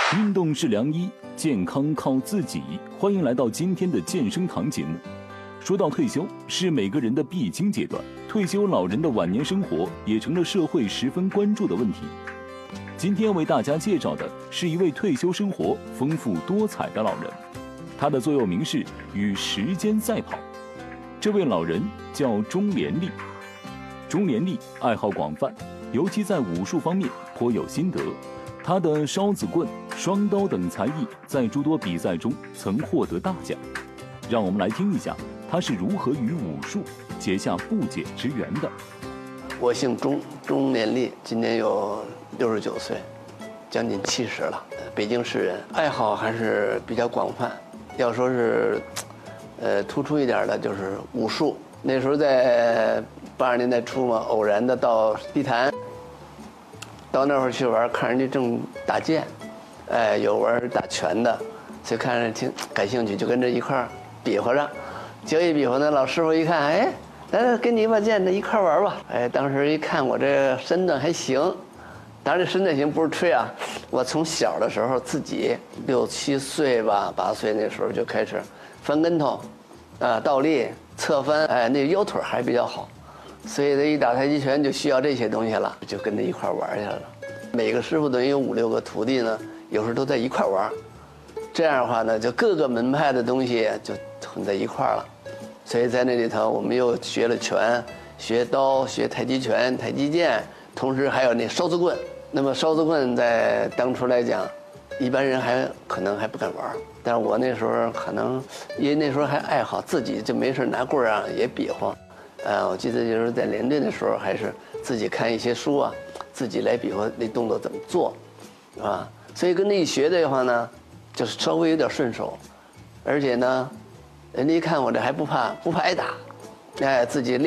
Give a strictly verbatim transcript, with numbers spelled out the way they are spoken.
运动是良医，健康靠自己。欢迎来到今天的健身堂节目。说到退休，是每个人的必经阶段，退休老人的晚年生活也成了社会十分关注的问题。今天为大家介绍的是一位退休生活丰富多彩的老人，他的座右铭是与时间赛跑。这位老人叫钟连立。钟连立爱好广泛，尤其在武术方面颇有心得。他的烧子棍、双刀等才艺在诸多比赛中曾获得大奖。让我们来听一下他是如何与武术结下不解之缘的。 我姓钟，钟连立，今年有六十九岁，将近七十了。北京市人，爱好还是比较广泛。要说是，呃，突出一点的就是武术。那时候在八十年代初嘛，偶然的到地坛，到那会儿去玩，看人家正打剑，哎，有玩打拳的，所以看着挺感兴趣，就跟着一块儿比划上。结果一比划呢，老师傅一看，哎，来给你一把剑，这一块玩吧。哎，当时一看我这身段还行，当然这身段行不是吹啊，我从小的时候自己六七岁吧，八岁那时候就开始翻跟头，啊，倒立、侧翻，哎，那腰腿还比较好。所以，他一打太极拳就需要这些东西了，就跟着一块玩去了。每个师傅等于有五六个徒弟呢，有时候都在一块玩。这样的话呢，就各个门派的东西就混在一块了。所以在那里头，我们又学了拳，学刀，学太极拳、太极剑，同时还有那烧子棍。那么烧子棍在当初来讲，一般人还可能还不敢玩，但是我那时候可能因为那时候还爱好，自己就没事拿棍儿啊也比划。呃，我记得就是在连队的时候，还是自己看一些书啊，自己来比划那动作怎么做，是吧？所以跟那一学的话呢，就是稍微有点顺手，而且呢，人家一看我这还不怕不怕挨打，哎，自己练。